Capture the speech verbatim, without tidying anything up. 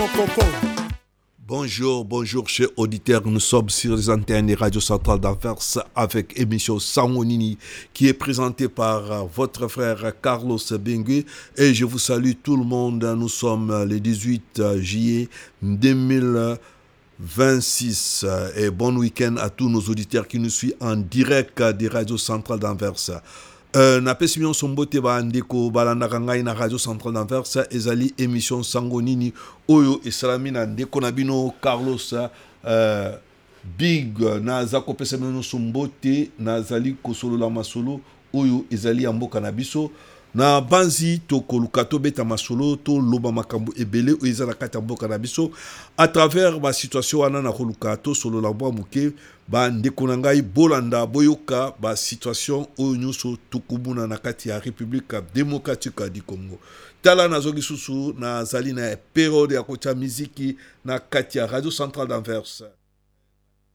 Bonjour, bonjour chers auditeurs, nous sommes sur les antennes de Radio Centrale d'Anvers avec émission Sangonini qui est présentée par votre frère Carlos Bengue et je vous salue tout le monde, nous sommes le dix-huit juillet deux mille vingt-six et bon week-end à tous nos auditeurs qui nous suivent en direct de Radio Centrale d'Anvers. Euh, na pesi mion sombote ba ndeko balandaka ngai na Radio Centrale d'Anvers ezali émission Sangonini oyo esalami na ndeko na bino Carlos euh, Big na zako pesa mion sombote na zali kosolola masolo oyo ezali ya mboka na biso na banzi to koluka to beta masolo to loba makambo ebele oyo eza na kati ya mboka na biso à travers ba situation wana na koluka to solola bwa muke ba ndeko na ngai bolanda boyoka ba situation oyo nyuso tukubuna na kati ya République démocratique du Congo tala nazoki susu na zali na période ya kocha muziki na kati ya Radio Centrale d'Anvers.